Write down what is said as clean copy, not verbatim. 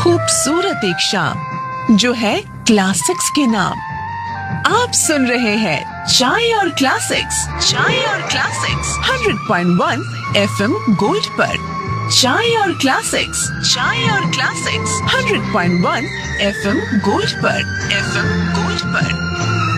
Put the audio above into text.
खूबसूरत एक शाम जो है क्लासिक्स के नाम। आप सुन रहे हैं चाय और क्लासिक्स, चाय और क्लासिक्स 100.1 एफएम गोल्ड पर। चाय और क्लासिक्स, चाय और क्लासिक्स 100.1 एफएम गोल्ड पर, एफएम गोल्ड पर।